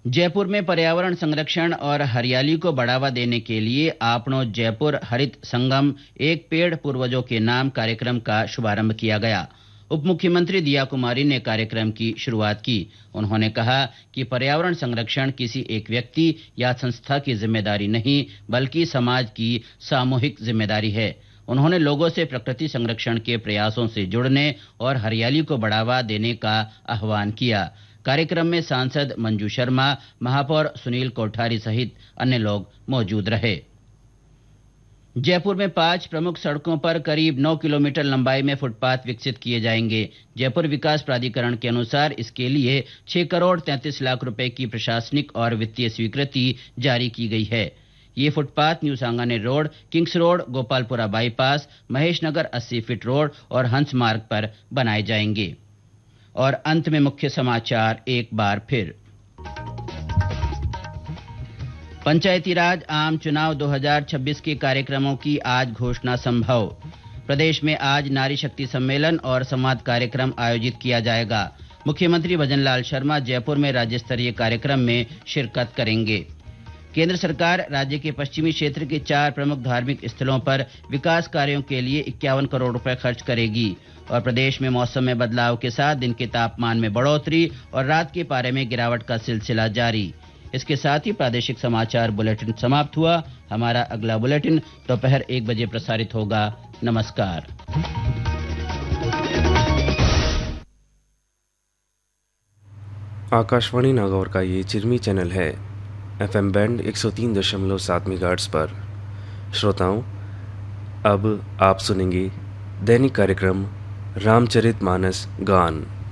जयपुर में पर्यावरण संरक्षण और हरियाली को बढ़ावा देने के लिए आपनो जयपुर हरित संगम एक पेड़ पूर्वजों के नाम कार्यक्रम का शुभारंभ किया गया। उप मुख्यमंत्री दिया कुमारी ने कार्यक्रम की शुरुआत की। उन्होंने कहा कि पर्यावरण संरक्षण किसी एक व्यक्ति या संस्था की जिम्मेदारी नहीं, बल्कि समाज की सामूहिक जिम्मेदारी है। उन्होंने लोगों से प्रकृति संरक्षण के प्रयासों से जुड़ने और हरियाली को बढ़ावा देने का आह्वान किया। कार्यक्रम में सांसद मंजू शर्मा, महापौर सुनील कोठारी सहित अन्य लोग मौजूद रहे। जयपुर में 5 प्रमुख सड़कों पर करीब 9 किलोमीटर लंबाई में फुटपाथ विकसित किए जाएंगे। जयपुर विकास प्राधिकरण के अनुसार इसके लिए 6 करोड़ 33 लाख रुपए की प्रशासनिक और वित्तीय स्वीकृति जारी की गई है। ये footpath new Sanganer road, Kings road, Gopalpura bypass, Mahesh नगर 80 फीट रोड और हंस मार्ग पर बनाए जाएंगे। और अंत में मुख्य समाचार एक बार फिर। पंचायती राज आम चुनाव 2026 के कार्यक्रमों की आज घोषणा संभव। प्रदेश में आज नारी शक्ति सम्मेलन और संवाद कार्यक्रम आयोजित किया जाएगा। मुख्यमंत्री भजनलाल शर्मा जयपुर में राज्य स्तरीय कार्यक्रम में शिरकत करेंगे। केंद्र सरकार राज्य के पश्चिमी क्षेत्र के 4 प्रमुख धार्मिक स्थलों पर विकास कार्यों के लिए 51 करोड़ रुपए खर्च करेगी। और प्रदेश में मौसम में बदलाव के साथ दिन के तापमान में बढ़ोतरी और रात के पारे में गिरावट का सिलसिला जारी। इसके साथ ही प्रादेशिक समाचार बुलेटिन समाप्त हुआ। हमारा अगला बुलेटिन दोपहर 1 बजे प्रसारित होगा। नमस्कार। आकाशवाणी नागौर का ये चिरमी चैनल है। FM बैंड 103.7 मेगाहर्ट्ज पर। श्रोताओं, अब आप सुनेंगे दैनिक कार्यक्रम रामचरितमानस गान।